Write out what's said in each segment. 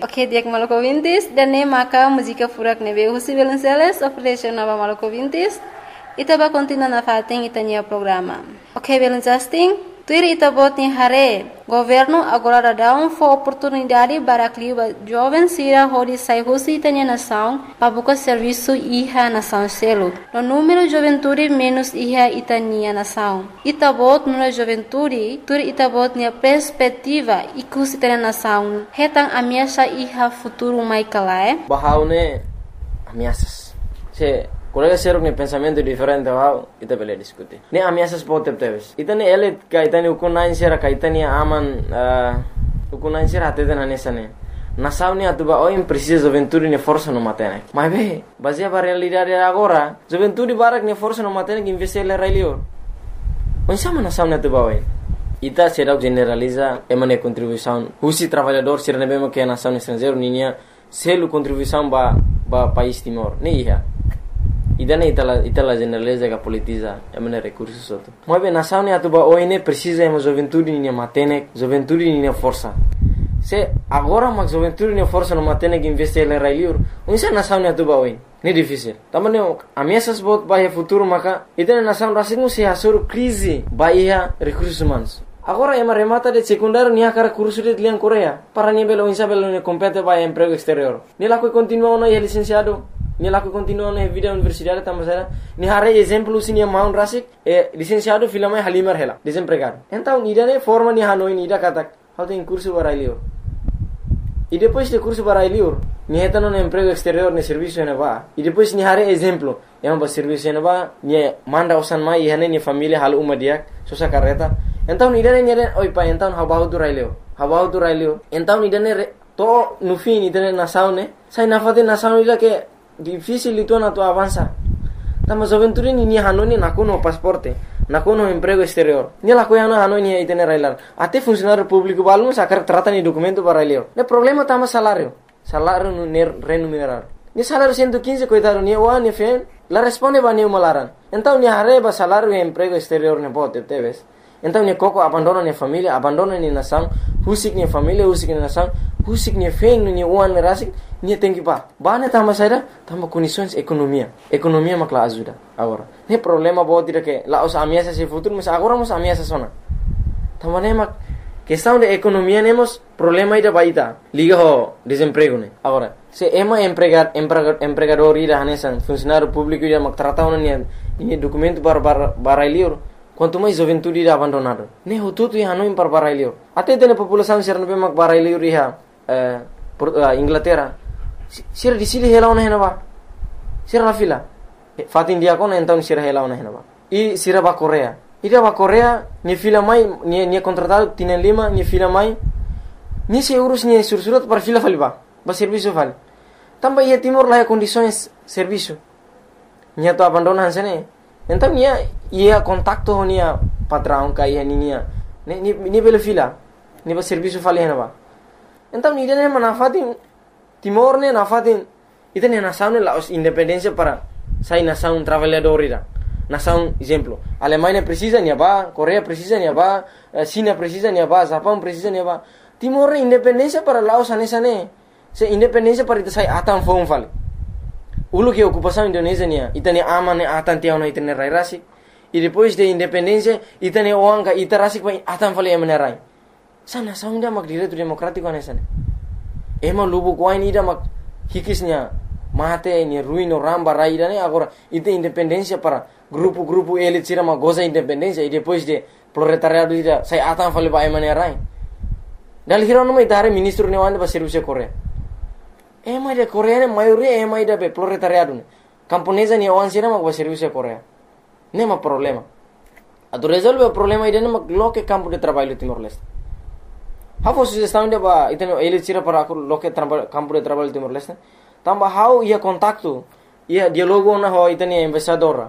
Ok, dia Maluco Vintis, dan ne maka música furak nebe Husi Belenceles, oferece nova Maluco Vintis, itaba continua na fating itania programa. Ok, Belencasting, tuir itabot ni hare, governo agora dá oportunidade para que os jovens sira hodi sai Husi itania nação, para buscar serviço iha nação selo. No número de juventude menos iha itania nação. Itabot no juventude, tuir itabot ni perspectiva ikusi itania nação. Hetang ameaça iha futuro mai kalae. Bahaune ameaças. Se colega ser um pensamento diferente bahau, ita bele discutir. Ne ameaças pode ter. Ita ne ele kaitani ukunain sera kaitani aman ukunain sera até na nessa ne. Nação ne atuba oi precisa juventude ne força no matene. Mas be, baseia para realidade agora, juventude barak ne força no matene que investir le railio. Onde sama nação ne atuba oi. Ita será generaliza emane contribuição. Husi trabalhador será ne bemo que a nação estrangeiro ninha selo contribuição ba país Timor. Ne iha. Idane itala generaliza que politiza emane recursos outro. Mas bem nação ne atuba oi ne precisa ema juventude ninha matene, juventude ninha força. Se agora mas juventude ninha força no matene que investir le railio. Onde nação ne atuba oi. Ne difícil. Também ameaças bot bahia futuro maka itane nação rasingu se hasur crise bahia recursos humanos. Agora ema remata de secundário nia cara curso de liang Coreia. Para nia belo insa belo ne compete bahia emprego exterior. Ni laku continua no licenciado. Ni laku continua no vida universidade tamasera. Ni hare exemplo sini maun rasik licenciado filama halimar hela desempregado. Então nidane forma ni hanoi nida katak. How tem curso para ilio. E depois de curso para ilio, ni hetano no emprego exterior ne serviço ne va. E depois ni hare exemplo, ema ba serviço ne va, ni manda usan mai ihane ni família hal uma dia, sosa carreta. Então nidane oi pa então habahu tu railio. Então nidane to no fim nidane nação ne, sai na fate nação ila que difícil itu na tu avança. Tama juventude ni hanoni nakuno pasporte. Nakuno emprego exterior. Ni la coiana hanoni itene railar. Até funcionário público balum sacar trata ni documento para railio. Ne problema tama salário. Salário no remunerar. Ni salário 115 coitado ni o ni fen. La responde ba ni malaran. Então ni areba salário e emprego exterior ne bote teves. Então ni coco abandona ni família, abandona ni nação, husik ni família, husik ni nação, husik ni fen ni uan rasik ni tem que ba. Ba ne tama saida, tama condições economia. Economia makla ajuda agora. Ne problema bote dire que la os ameaças se futuro, mas agora mos ameaças sona. Tama ne mak questão de economia nemos problema ida baita. Liga ho desemprego ne. Agora, se ema empregador ida hanesan funcionário público ida mak tratau ni documento para ilio. Quanto mais juventude ida abandonado. Ne ho tutu hanoi para ilio. Até tene população ser no mak para ilio riha Inglaterra. Sira di sili hela ona henaba. Sira la fila. Fatin dia kona então sira hela ona henaba. E sira ba Coreia. Ida ba Coreia ni fila mai ni contratado tienen lima ni fila mai. Ni se urus ni sursurat para fila faliba. Ba serviço vale. Tamba ia Timor lá condições serviço. Ni to abandonan sene. Então ia contacto nia patrão kai nia. Ni bela fila. Ni ba serviço fali henaba. Então ni dene manafatin Timor ne nafatin itene nação ne la independência para sai nação trabalhador ira. Nação exemplo, Alemanha precisa ni ba, Coreia precisa ni ba, China precisa ni ba, Japão precisa ni ba. Timor independência para Laos anesane. Se independência para ita sai atan fom fale. Ulu que ocupação Indonésia nia, itane aman ne atan tiao na itane rai rasik. E depois de independência itane oanga ita rasik pa atan fale emane rai. Sa nação ida mak direito democrático anesane. Ema lubu kuain ida mak hikisnya mate ni ruino ramba raida ne agora ite independência para grupo elite sira ma goza independência e depois de proletariado ida sai atan fale ba emane rai. Dal hirono mai tare ministro ne wande ba serviço Coreia. Ema de Coreia ne maioria ema ida be proletariado ne. Camponesa ni wan sira ma ba serviço Coreia. Nema problema. Ado resolve o problema ida ne ma loke campo de trabalho Timor-Leste. Hafo sugestão de ba iteno elite sira para loke campo de trabalho Timor-Leste. Tamba how ia contacto ia dialogo na ho itani embaixador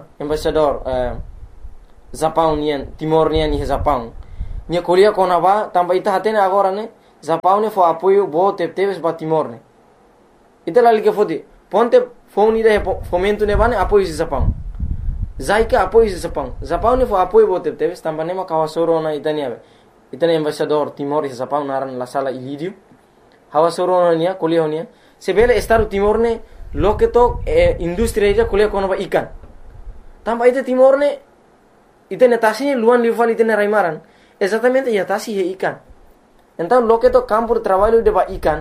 Japão nian Timor nian ia Japão nia Coreia kona ba tamba ita hatene agora ne Japão ne fo apoio bo teves ba Timor ne ita lali que fodi ponte fone ida fomento ne bane apoio de Japão zaika apoio de Japão ne fo apoio bo teves tamba ne ma kawasoro na itani embaixador Timor e Japão naran la sala ilidio hawa soronia kuliah honia sebele Estado Timor ne loke to industri ida kuliah kono ba ikan tamba ite Timor ne ite netasi luan liufal ite raimaran exatamente ya tasi he ikan então loke to campo de trabalho de ba ikan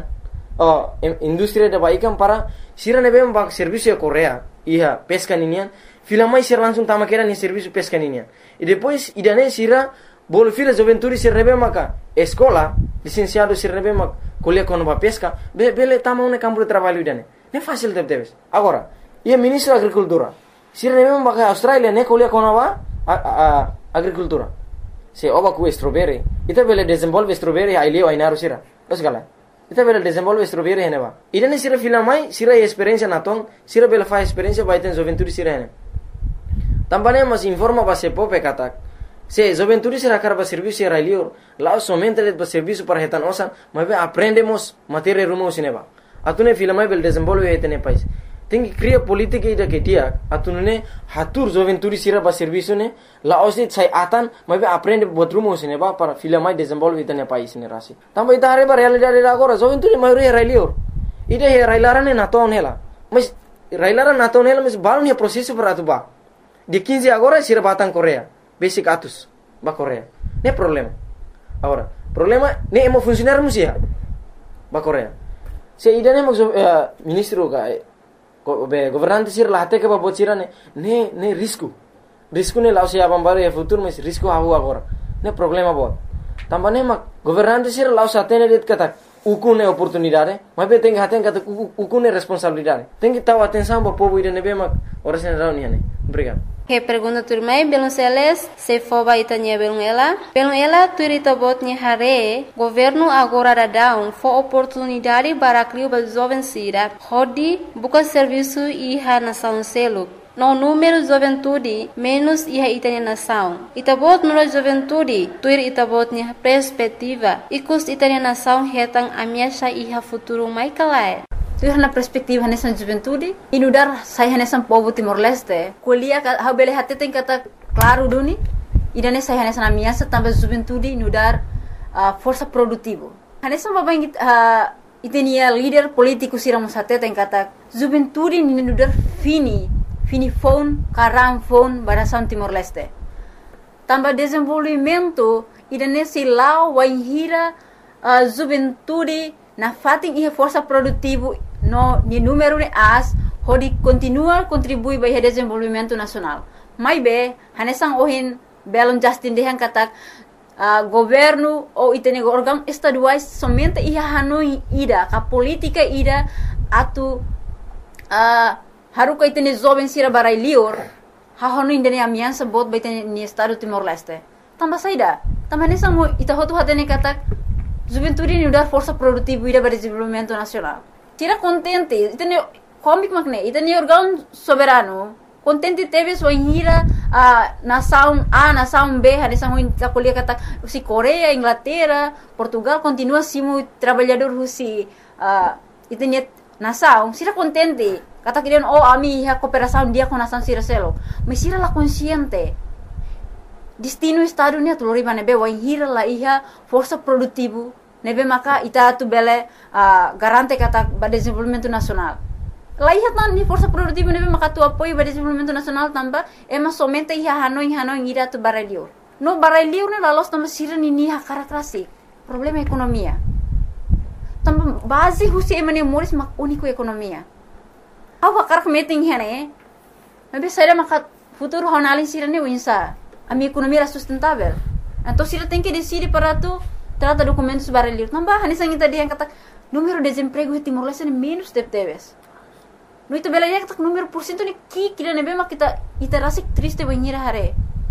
industri de ba ikan para sira ne bem ba serviço Korea ia pesca ninian fila mai sir langsung tama kera ni serviço pesca ninian e depois idane sira bolo fila juventude sir nebe maka escola licenciado sir nebe mak kuliah kono ba pesca bele tama un campo de trabalho idane ne fácil debes agora ia ministro da agricultura sir nebe maka Australia ne kuliah kono ba agricultura se oba ku strawberry ita bele desenvolve strawberry ai leo ai naru sira los gala ita bele desenvolve strawberry hene ba idane sira fila mai sira experiência naton sira bele fa experiência ba iten juventude sira hene tambane mas informa ba se pope katak se juventude sira karba serviço sira leo lá somente le ba serviço para retan osan mas aprendemos matéria rumo sineba atune fila mai bele desenvolve etene país tem que criar política ida que dia atune hatur juventude sira ba serviço ne la osit sai atan mas aprende buat rumo sineba para fila mai desenvolve etene país ne rasi tamba ita are ba realidade agora juventude mai re leo ida he railarane naton hela mas railaran naton hela mas balon he processo para atuba de 15 agora sira batang Korea basic atus ba Korea ne problema agora problema ne emo funcionar musia ba Korea se idane mo ministro ga governante sir la hate ke ba bocira ne risco ne lao se abambare e futuro mas risco hawo agora ne problema bo tambane ma governante sir lao sa tene det kata ukune oportunidade mas be tem haten kata ukune responsabilidade tem que taw atenção ba povo idane be ma ora sen reunião obrigado. Que pergunta turmai belum seles se foba itanya belum ela turita botnya hare governo agora da down for oportunidade para criar ba jovem sira hodi buka serviço iha nação selo no número juventude menos iha itanya nação itabot no juventude tuir itabotnya perspectiva ikus itanya nação hetang amiasha iha futuro mai kalai. Tu na perspektiva nessa juventude inudar saya nessa povo Timor Leste kuliah ha bele hate tem kata claro duni idane saya nessa na minha também juventude inudar força produtivo nessa babang itenia líder político siramos hate tem kata juventude inudar fini phone karam phone barasan Timor Leste também desenvolvimento idane silau waihira juventude na fating iha força produtivo no ni número de as hodi continua contribui para o desenvolvimento nacional mai be hanesang ohin belon Justin dehan katak governo ou itene órgão estaduais somente iha hanoi ida ka política ida atu haruka itene jovem sira barai lior ha hanoi indene amiança bot baitene ni estado Timor Leste tamba saida tamba hanesang ita hotu hatene katak juventude ni dar força produtiva ida para desenvolvimento nacional. Tira contente, itene comic magne, itene órgão soberano. Contente teve sua ira nação A, nação B, a nação da colher kata si Coreia, Inglaterra, Portugal continua simo trabalhador rusi itene nação. Tira contente, kata kirian ami ha cooperação dia com nação sira selo. Mas sira la consciente. Destino estado ni atulori nebe wahira la iha força produtivo nebe maka ita tu bele garante kata ba desenvolvimento nacional la iha tan ni força produtivo nebe maka tu apoio ba desenvolvimento nacional tamba ema somente iha hanoi ira tu barelior no barelior ne la los tamba sira ni ha karakteristik problema ekonomia tamba base husi emane moris mak único ekonomia awa karak meeting hene nebe saira maka futuro honalin sira ne winsa a minha economia era sustentável. Então, se ela tem que decidir para tu trata documentos barulhos, não vai, nessa gente dia kata número de desemprego em Timor Leste é menos de teves. No itu bela dia kata número por cento ni kira nebe mak kita rasa triste banhira hare.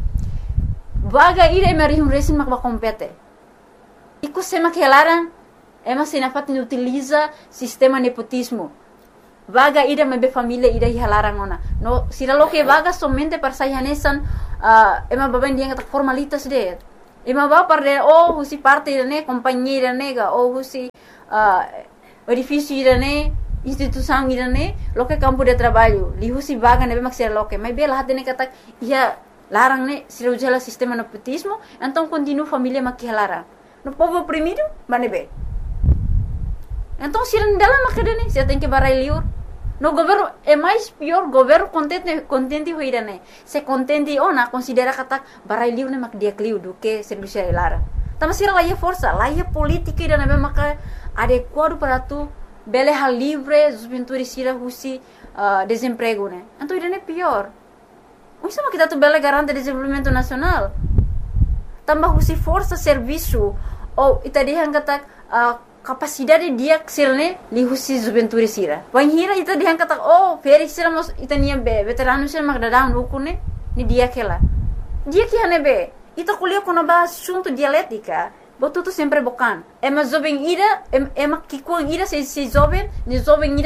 Vaga ira emerihum resin mak compete. Iku sema que elaran ema sinafat ni utiliza sistema nepotismo. Vaga ida mebe família ida hihalarang ona. No sira lo que vaga somente para sayanesan ema baban dia kata formalitas de. Ema ba para husi parte ne companhia nega ou husi edifício ne instituição ne lo que campo de trabalho. Li husi vaga nebe maksir lo que. Mas bela hatene kata ia larang ne sira ujala sistema nepotismo, então continua família makihalarang. No povo oprimido, manebe. Então, se não dela macadane, você tem que barai liur. No governo é mais pior, governo contente hoira né. Se contente ona considera kata barai liur né mak dia kliu do que serviço lara. Tama sira lá é força, lá é política e dana maka adequado para tu bele hal livre, juventude sira husi desemprego né. Então isso é pior. Isso é kita tu bele garante desenvolvimento nacional. Tambah husi força serviço ou itadihan kata capacidade dia ksilne li husi juventude sira. Wan hira ita dihan kata feri sira mos itania be veterano sira magdadang lukune ni dia kela. Dia que hanebe ita kuliah kono ba assunto dialética. Botuto sempre bocan. Ema jovem ira ema kikuang ira se jovem, ni jovem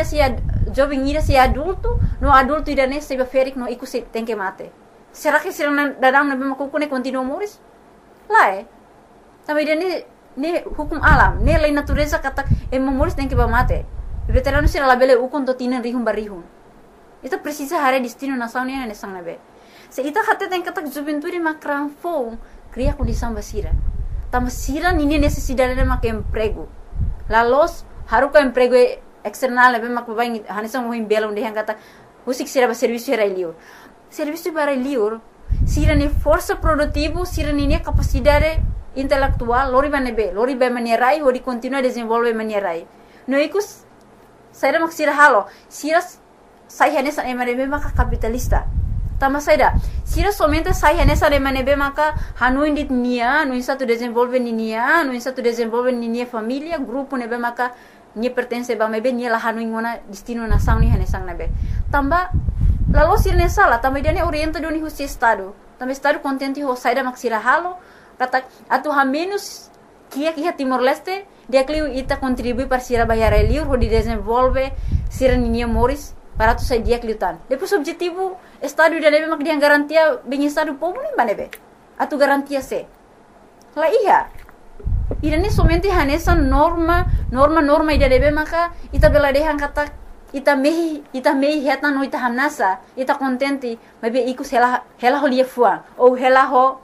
ira se adulto, no adulto ira ne se ferik no iku se tem que mate. Será que sira dadang na be makukune continua moris? Lá Também dia ne hukum alam, ne lei natureza kata moris tem que mate. Veterano sira labele ukon to tinan rihum barihum. Ita precisa hare destino nação ne sang nabe. Se ita hate tem kata juventude makran fo, cria condição basira. Tama sira nini necessidade de mak emprego. Lalos haruka emprego external nabe mak babai hanesang mo himbelong de kata usik sira ba serviço era liur. Serviço para liur sira ne força produtivo, sira nini capacidade intelectual, lori ba manierai, hori continua desenvolve manierai. No ikus saida mak sira halo, sira sai hanesa emanebe maka capitalista. Tama saida, sira somente sai hanesa emanebe maka hanuin dit nia, no insa tu desenvolve nia, no insa tu desenvolve nia família, grupo nebe maka nia pertence ba mebe nia la hanuin ngona destino nação ni hanesang nebe. Tamba lalu sira ne sala, tamba dia ne orienta doni husi estado. Tamba estado contente ho saida mak sira halo. Kata atu menos kia Timor Leste dia kliu ita contribui para sira bayar liur ho di desenvolve sira ninia moris para tu sai dia kliutan. Depois objetivo estado dia nebe mak dia garantia bem estado povo nem banebe. Atu garantia se. La iya. Ida ne somente hanesa norma ida nebe maka ita bela dehan kata ita mehi heta no ita hanasa ita contente mabe ikus hela ho lia fuang ou hela ho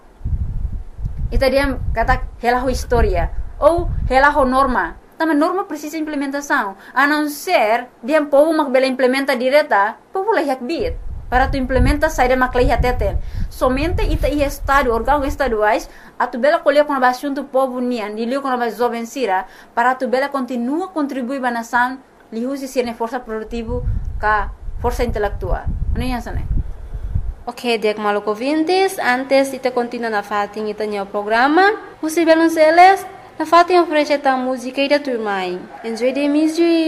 ita dia kata hela ho história ou hela ho norma. Também norma precisa implementação. A não ser dia povo mak bela implementa direta, povo lah yak bit. Para tu implementa saída mak lah teten. Somente ita ia estado órgãos estaduais a tu bela colher com a assunto povo nian, dilio com a jovem sira, para tu bela continua contribuir ba nação, li usi sirne força produtivo ka força intelectual. Não é assim? Ok, Diak Maluco Vintes, antes ita continua na fating ita nyo programa. Musi Belonceles, na fating oferece ta música ida turmai. Enjoy the music.